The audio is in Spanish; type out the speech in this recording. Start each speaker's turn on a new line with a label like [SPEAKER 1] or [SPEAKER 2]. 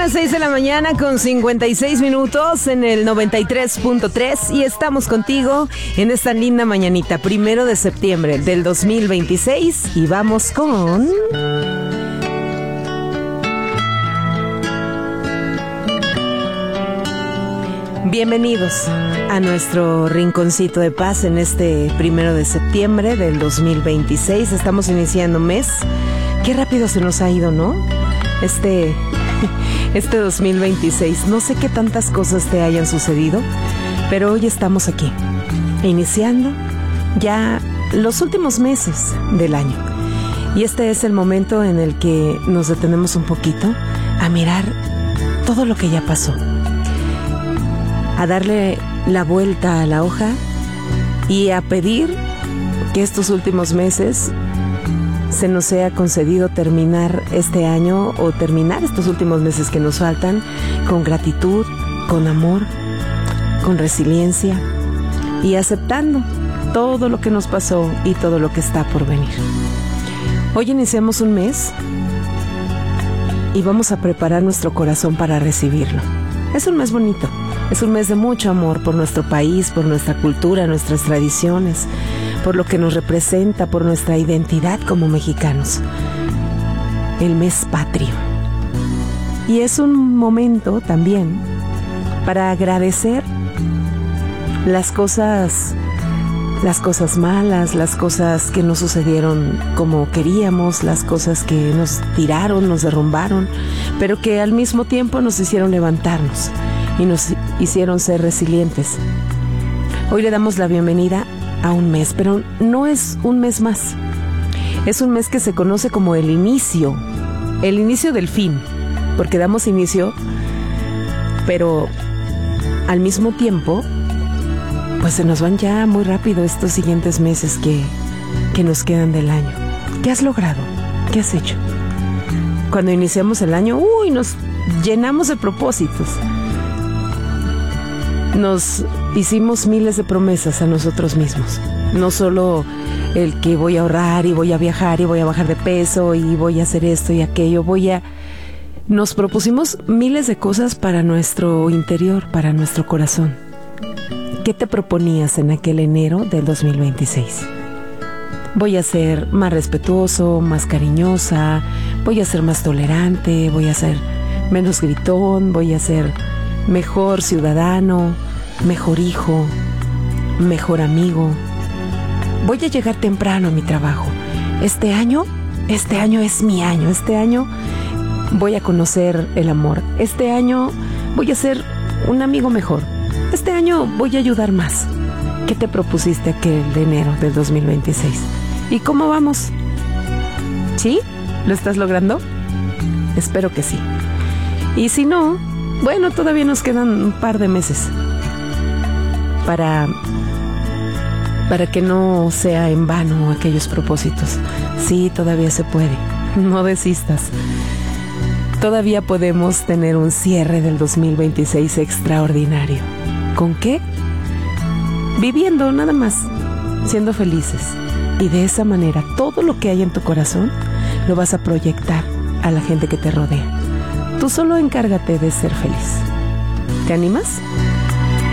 [SPEAKER 1] las 6 de la mañana con 56 minutos en el 93.3 y estamos contigo en esta linda mañanita, 1 de septiembre del 2026 y vamos con... Bienvenidos a nuestro rinconcito de paz en este 1 de septiembre del 2026. Estamos iniciando mes. Qué rápido se nos ha ido, ¿no? Este 2026. No sé qué tantas cosas te hayan sucedido, pero hoy estamos aquí, iniciando ya los últimos meses del año. Y este es el momento en el que nos detenemos un poquito a mirar todo lo que ya pasó, a darle la vuelta a la hoja y a pedir que estos últimos meses se nos sea concedido terminar este año o terminar estos últimos meses que nos faltan con gratitud, con amor, con resiliencia y aceptando todo lo que nos pasó y todo lo que está por venir. Hoy iniciamos un mes y vamos a preparar nuestro corazón para recibirlo. Es un mes bonito. Es un mes de mucho amor por nuestro país, por nuestra cultura, nuestras tradiciones, por lo que nos representa, por nuestra identidad como mexicanos. El mes patrio. Y es un momento también para agradecer las cosas malas, las cosas que no sucedieron como queríamos, las cosas que nos tiraron, nos derrumbaron, pero que al mismo tiempo nos hicieron levantarnos y nos hicieron ser resilientes. Hoy le damos la bienvenida a un mes, pero no es un mes más. Es un mes que se conoce como el inicio del fin, porque damos inicio, pero al mismo tiempo, pues se nos van ya muy rápido estos siguientes meses que nos quedan del año. ¿Qué has logrado? ¿Qué has hecho? Cuando iniciamos el año, nos llenamos de propósitos. Nos hicimos miles de promesas a nosotros mismos. No solo el que voy a ahorrar y voy a viajar y voy a bajar de peso y voy a hacer esto y aquello. Nos propusimos miles de cosas para nuestro interior, para nuestro corazón. ¿Qué te proponías en aquel enero del 2026? Voy a ser más respetuoso, más cariñosa, voy a ser más tolerante, voy a ser menos gritón, voy a ser mejor ciudadano, mejor hijo, mejor amigo. Voy a llegar temprano a mi trabajo. Este año es mi año. Este año voy a conocer el amor. Este año voy a ser un amigo mejor. Este año voy a ayudar más. ¿Qué te propusiste aquel enero del 2026? ¿Y cómo vamos? ¿Sí? ¿Lo estás logrando? Espero que sí. Y si no, bueno, todavía nos quedan un par de meses para que no sea en vano aquellos propósitos. Sí, todavía se puede. No desistas. Todavía podemos tener un cierre del 2026 extraordinario. ¿Con qué? Viviendo nada más, siendo felices. Y de esa manera, todo lo que hay en tu corazón lo vas a proyectar a la gente que te rodea. Tú solo encárgate de ser feliz. ¿Te animas?